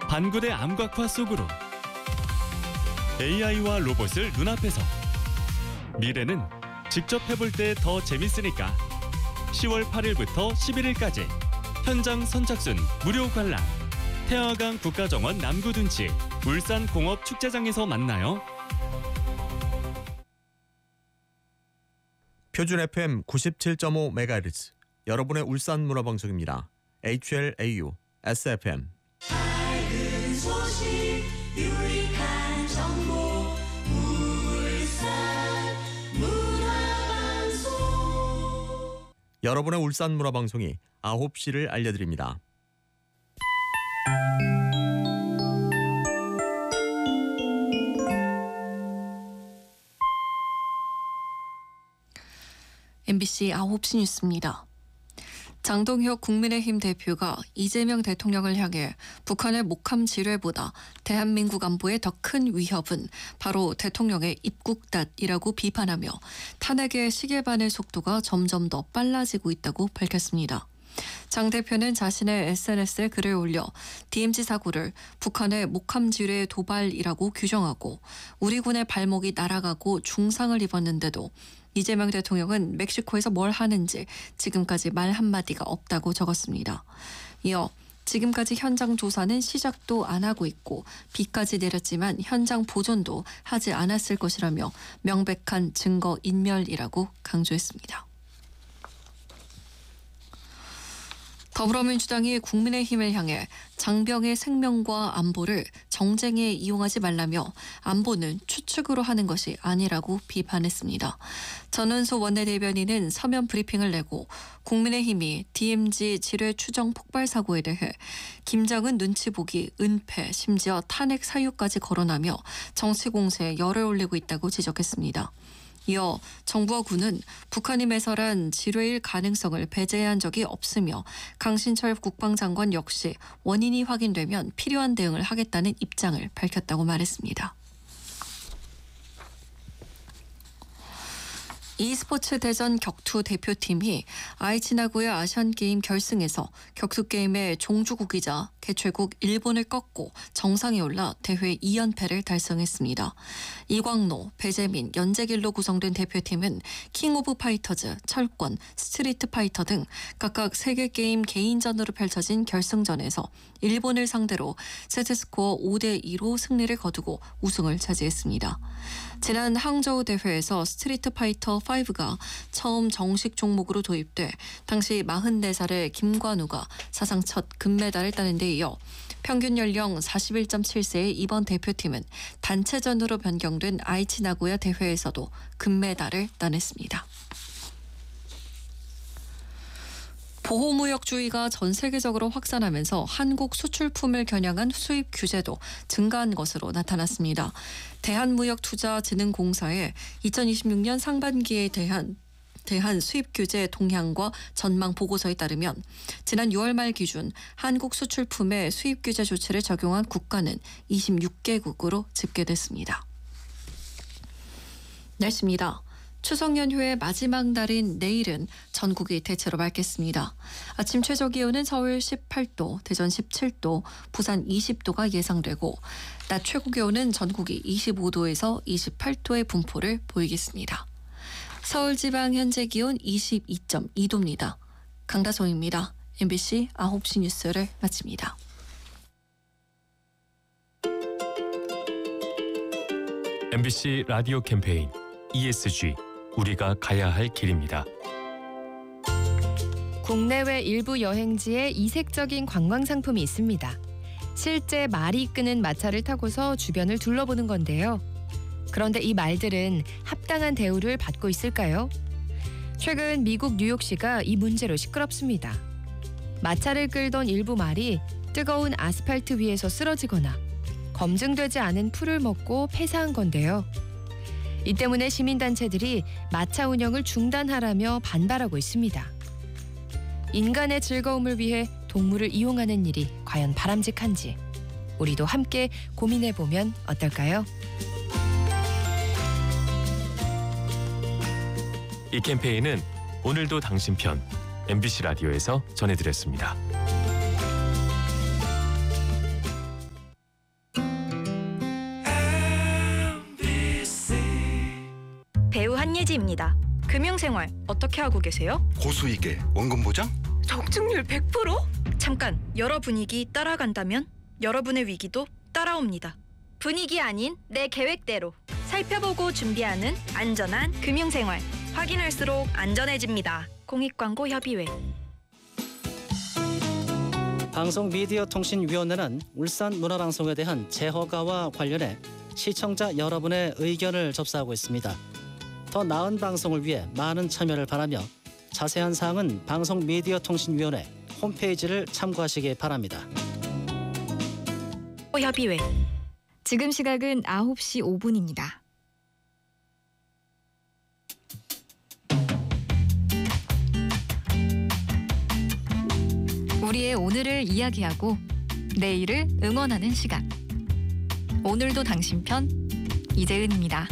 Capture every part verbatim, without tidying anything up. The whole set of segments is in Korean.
반구대 암각화 속으로 에이아이와 로봇을 눈앞에서 미래는 직접 해볼 때 더 재밌으니까 시월 팔일부터 십일일까지 현장 선착순 무료 관람 태화강 국가정원 남구둔치 울산공업축제장에서 만나요. 표준 에프엠 구십칠 점 오 메가헤르츠 여러분의 울산 문화방송입니다. 에이치엘에이유 에스에프엠 밝은 소식 유익한 정보 울산 문화방송 여러분의 울산 문화방송이 아홉 시를 알려드립니다. 엠비씨 아홉 시 뉴스입니다. 장동혁 국민의힘 대표가 이재명 대통령을 향해 북한의 목함 지뢰보다 대한민국 안보에 더 큰 위협은 바로 대통령의 입국닷이라고 비판하며 탄핵의 시계반의 속도가 점점 더 빨라지고 있다고 밝혔습니다. 장 대표는 자신의 에스엔에스에 글을 올려 디엠지 사고를 북한의 목함 지뢰 도발이라고 규정하고 우리 군의 발목이 날아가고 중상을 입었는데도 이재명 대통령은 멕시코에서 뭘 하는지 지금까지 말 한마디가 없다고 적었습니다. 이어 지금까지 현장 조사는 시작도 안 하고 있고 비까지 내렸지만 현장 보존도 하지 않았을 것이라며 명백한 증거 인멸이라고 강조했습니다. 더불어민주당이 국민의힘을 향해 장병의 생명과 안보를 정쟁에 이용하지 말라며 안보는 추측으로 하는 것이 아니라고 비판했습니다. 전은수 원내대변인은 서면 브리핑을 내고 국민의힘이 디엠지 지뢰 추정 폭발 사고에 대해 김정은 눈치 보기, 은폐, 심지어 탄핵 사유까지 거론하며 정치 공세에 열을 올리고 있다고 지적했습니다. 이어 정부와 군은 북한이 매설한 지뢰일 가능성을 배제한 적이 없으며 강신철 국방장관 역시 원인이 확인되면 필요한 대응을 하겠다는 입장을 밝혔다고 말했습니다. e스포츠 대전 격투 대표팀이 아이치 나고야 아시안게임 결승에서 격투게임의 종주국이자 개최국 일본을 꺾고 정상에 올라 대회 이 연패를 달성했습니다. 이광로, 배재민, 연재길로 구성된 대표팀은 킹 오브 파이터즈, 철권, 스트리트 파이터 등 각각 세 개 게임 개인전으로 펼쳐진 결승전에서 일본을 상대로 세트스코어 오 대 이로 승리를 거두고 우승을 차지했습니다. 지난 항저우 대회에서 스트리트 파이터 오가 처음 정식 종목으로 도입돼 당시 마흔네 살의 김관우가 사상 첫 금메달을 따는 데 이어 평균 연령 사십일 점 칠 세의 이번 대표팀은 단체전으로 변경된 아이치 나고야 대회에서도 금메달을 따냈습니다. 보호무역주의가 전 세계적으로 확산하면서 한국 수출품을 겨냥한 수입 규제도 증가한 것으로 나타났습니다. 대한무역투자진흥공사의 이천이십육 년 상반기에 대한 대한 수입 규제 동향과 전망 보고서에 따르면 지난 유월 말 기준 한국 수출품에 수입 규제 조치를 적용한 국가는 이십육 개국으로 집계됐습니다. 날씨입니다. 추석 연휴의 마지막 날인 내일은 전국이 대체로 맑겠습니다. 아침 최저 기온은 서울 십팔 도, 대전 십칠 도, 부산 이십 도가 예상되고 낮 최고 기온은 전국이 이십오 도에서 이십팔 도의 분포를 보이겠습니다. 서울 지방 현재 기온 이십이 점 이 도입니다. 강다솜입니다. 엠비씨 아홉 시 뉴스를 마칩니다. 엠비씨 라디오 캠페인 이에스지 우리가 가야 할 길입니다. 국내외 일부 여행지에 이색적인 관광 상품이 있습니다. 실제 말이 이끄는 마차를 타고서 주변을 둘러보는 건데요. 그런데 이 말들은 합당한 대우를 받고 있을까요? 최근 미국 뉴욕시가 이 문제로 시끄럽습니다. 마차를 끌던 일부 말이 뜨거운 아스팔트 위에서 쓰러지거나 검증되지 않은 풀을 먹고 폐사한 건데요. 이 때문에 시민단체들이 마차 운영을 중단하라며 반발하고 있습니다. 인간의 즐거움을 위해 동물을 이용하는 일이 과연 바람직한지 우리도 함께 고민해보면 어떨까요? 이 캠페인은 오늘도 당신 편 엠비씨 라디오에서 전해드렸습니다. 한예지입니다. 금융생활 어떻게 하고 계세요? 고수익에 원금 보장? 적중률 백 퍼센트? 잠깐, 여러 분위기 따라간다면 여러분의 위기도 따라옵니다. 분위기 아닌 내 계획대로 살펴보고 준비하는 안전한 금융생활. 확인할수록 안전해집니다. 공익광고협의회. 방송미디어통신위원회는 울산문화방송에 대한 재허가와 관련해 시청자 여러분의 의견을 접수하고 있습니다. 더 나은 방송을 위해 많은 참여를 바라며 자세한 사항은 방송미디어통신위원회 홈페이지를 참고하시기 바랍니다. 협의회. 지금 시각은 아홉 시 오 분입니다. 우리의 오늘을 이야기하고 내일을 응원하는 시간. 오늘도 당신 편 이재은입니다.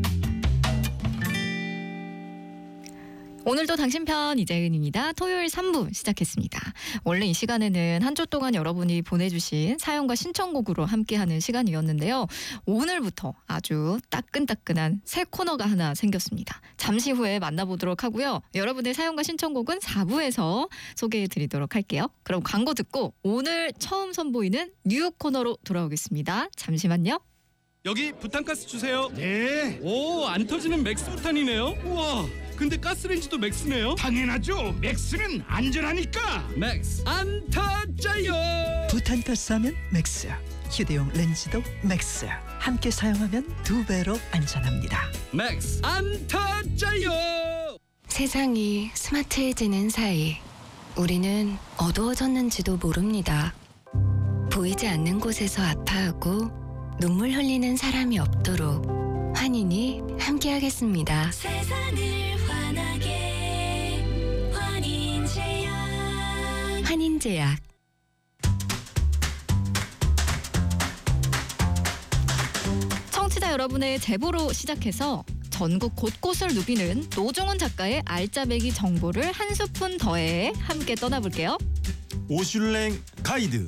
오늘도 당신 편 이재은입니다. 토요일 삼 부 시작했습니다. 원래 이 시간에는 한 주 동안 여러분이 보내주신 사연과 신청곡으로 함께하는 시간이었는데요. 오늘부터 아주 따끈따끈한 새 코너가 하나 생겼습니다. 잠시 후에 만나보도록 하고요. 여러분의 사연과 신청곡은 사 부에서 소개해드리도록 할게요. 그럼 광고 듣고 오늘 처음 선보이는 뉴욕 코너로 돌아오겠습니다. 잠시만요. 여기 부탄가스 주세요. 네. 오, 안 터지는 맥스 부탄이네요. 우와. 근데 가스레인지도 맥스네요. 당연하죠. 맥스는 안전하니까. 맥스 안 터져요. 부탄가스 하면 맥스. 휴대용 렌즈도 맥스. 함께 사용하면 두 배로 안전합니다. 맥스 안 터져요. 세상이 스마트해지는 사이 우리는 어두워졌는지도 모릅니다. 보이지 않는 곳에서 아파하고 눈물 흘리는 사람이 없도록 환인이 함께하겠습니다. 세상을 환하게 환인제약. 환인제약. 청취자 여러분의 제보로 시작해서 전국 곳곳을 누비는 노중훈 작가의 알짜배기 정보를 한 스푼 더해 함께 떠나볼게요. 오슐랭 가이드.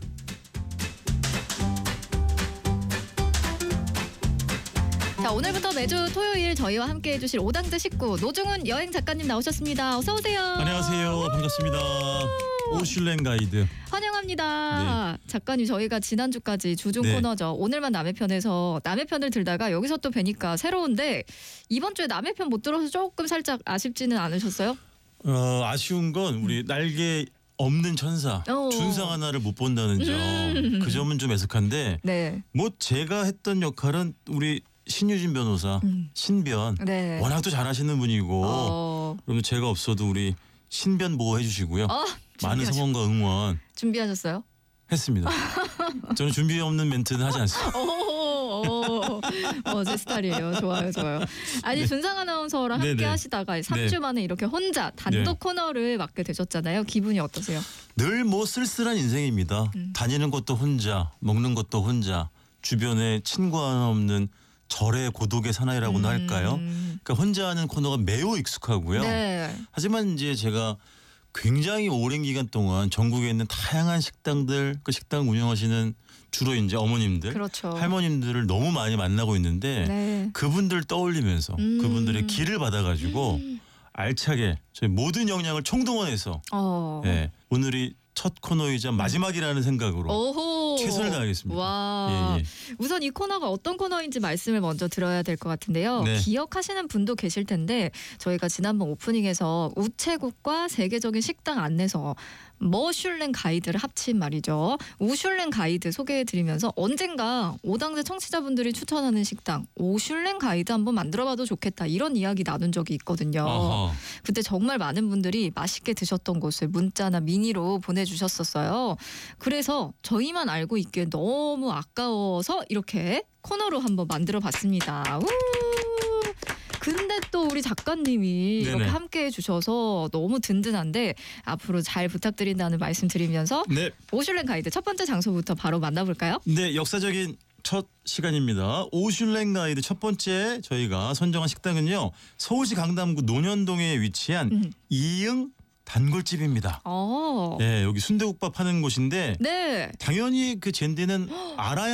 자, 오늘부터 매주 토요일 저희와 함께 해주실 오당제 식구 노중훈 여행 작가님 나오셨습니다. 어서 오세요. 안녕하세요. 반갑습니다. 오슐랭 가이드. 환영합니다. 네. 작가님, 저희가 지난주까지 주중 네. 코너죠. 오늘만 남의 편에서 남의 편을 들다가 여기서 또 뵈니까 새로운데 이번 주에 남의 편 못 들어서 조금 살짝 아쉽지는 않으셨어요? 어, 아쉬운 건 우리 음. 날개 없는 천사 오. 준상 하나를 못 본다는 점. 음. 그 점은 좀 애석한데 네. 뭐 제가 했던 역할은 우리 신유진 변호사 음. 신변 네. 워낙 또 잘하시는 분이고 어. 그러면 제가 없어도 우리 신변 보호해 주시고요. 어, 많은 준비하셨- 성원과 응원 준비하셨어요? 했습니다. 저는 준비 없는 멘트는 하지 않습니다. 오, 어, 제 스타일이에요. 좋아요, 좋아요. 아니, 네. 준상 아나운서랑 함께 네네. 하시다가 삼 주 네. 만에 이렇게 혼자 단독 네. 코너를 맡게 되셨잖아요. 기분이 어떠세요? 늘 뭐 쓸쓸한 인생입니다. 음. 다니는 것도 혼자, 먹는 것도 혼자, 주변에 친구 하나 없는 절의 고독의 사나이라고나 할까요? 음. 그러니까 혼자 하는 코너가 매우 익숙하고요. 네. 하지만 이제 제가 굉장히 오랜 기간 동안 전국에 있는 다양한 식당들, 그 식당 운영하시는 주로 이제 어머님들, 그렇죠. 할머님들을 너무 많이 만나고 있는데 네. 그분들 떠올리면서 음. 그분들의 길을 받아가지고 음. 알차게 저희 모든 역량을 총동원해서 어. 예, 오늘이 첫 코너이자 마지막이라는 생각으로 오호. 최선을 다하겠습니다. 와. 예, 예. 우선 이 코너가 어떤 코너인지 말씀을 먼저 들어야 될 것 같은데요. 네. 기억하시는 분도 계실 텐데 저희가 지난번 오프닝에서 우체국과 세계적인 식당 안내서 머슐랭 가이드를 합친 말이죠. 우슐랭 가이드 소개해드리면서 언젠가 오당제 청취자분들이 추천하는 식당 오슐랭 가이드 한번 만들어봐도 좋겠다 이런 이야기 나눈 적이 있거든요. 아하. 그때 정말 많은 분들이 맛있게 드셨던 곳을 문자나 미니로 보내주셨었어요. 그래서 저희만 알고 있기에 너무 아까워서 이렇게 코너로 한번 만들어봤습니다. 우! 근데 또 우리 작가님이 네네. 이렇게 함께해 주셔서 너무 든든한데 앞으로 잘 부탁드린다는 말씀 드리면서 네, 오슐랭 가이드 첫 번째 장소부터 바로 만나볼까요? 네 역사적인 첫 시간입니다. 오슐랭 가이드 첫 번째 저희가 선정한 식당은요 서울시 강남구 논현동에 위치한 음. 이응 단골집입니다. 어. 네, 여기 순대국밥 하는 곳인데 네. 당연히 그 젠데는 알아야